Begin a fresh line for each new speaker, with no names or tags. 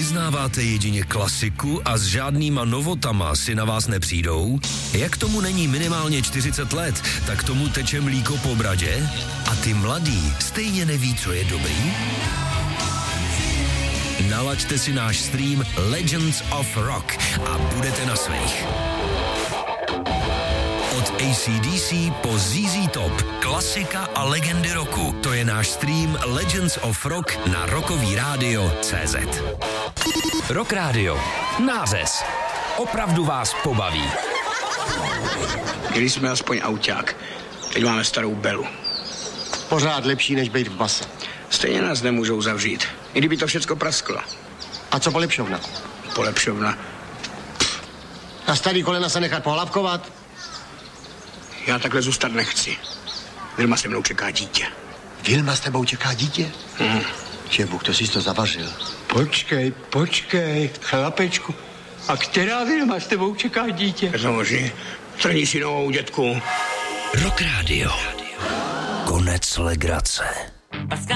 vyznáváte jedině klasiku a s žádnýma novotama si na vás nepřijdou? Jak tomu není minimálně 40 let, tak tomu teče mlíko po bradě? A ty mladý stejně neví, co je dobrý? Nalaďte si náš stream Legends of Rock a budete na svých. Od AC/DC po ZZ Top, klasika a legendy roku. To je náš stream Legends of Rock na rockovíradio.cz.
Rock Radio. Nářez. Opravdu vás pobaví.
Měli jsme aspoň auták. Teď máme starou Belu.
Pořád lepší, než být v base.
Stejně nás nemůžou zavřít. I kdyby to všecko prasklo.
A co polepšovna?
Polepšovna.
Na starý kolena se nechat pohlavkovat?
Já takhle zůstat nechci. Vilma se mnou čeká dítě.
Vilma s tebou čeká dítě? Že Bůh, to jsi to zavařil.
Počkej, chlapečku. A která Vilma s tebou čeká dítě?
Je to možný? Trní si novou, dětku.
Rock Radio. Konec legrace.